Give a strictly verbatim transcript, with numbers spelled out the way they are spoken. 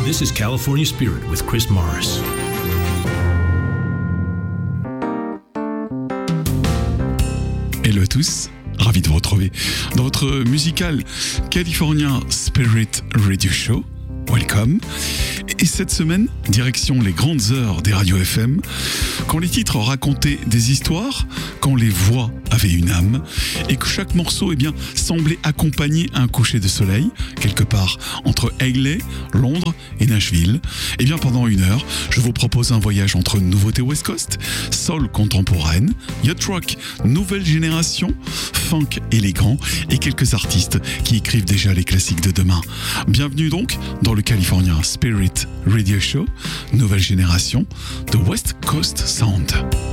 This is California Spirit with Chris Morris. Hello à tous, ravi de vous retrouver dans votre musical California Spirit Radio Show. Welcome. Et cette semaine, direction les grandes heures des radios F M, quand les titres racontaient des histoires, quand les voix avaient une âme, et que chaque morceau eh bien, semblait accompagner un coucher de soleil, quelque part entre Hayley, Londres et Nashville. Et bien pendant une heure, je vous propose un voyage entre nouveautés West Coast, soul contemporaine, yacht rock, nouvelle génération, funk élégant et quelques artistes qui écrivent déjà les classiques de demain. Bienvenue donc dans le California Spirit Radio Show, nouvelle génération de West Coast Sound.